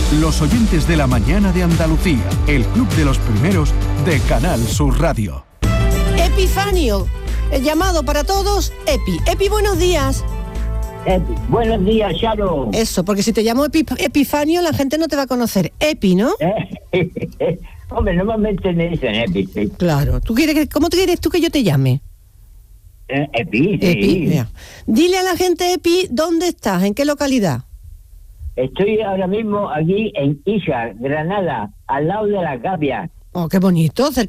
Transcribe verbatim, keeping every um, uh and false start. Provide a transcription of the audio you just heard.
Los oyentes de la mañana de Andalucía, el club de los primeros de Canal Sur Radio. Epifanio, el llamado para todos, Epi. Epi, buenos días. Epi, buenos días, Charo. Eso, porque si te llamo Epi, Epifanio, la gente no te va a conocer. Epi, ¿no? Hombre, normalmente me dicen Epi, sí. Claro. ¿Tú quieres que, ¿Cómo quieres tú que yo te llame? Eh, Epi, sí. Epi, mira. Dile a la gente, Epi, ¿dónde estás? ¿En qué localidad? Estoy ahora mismo aquí en Ijar, Granada, al lado de la Capia. Oh, qué bonito, cerca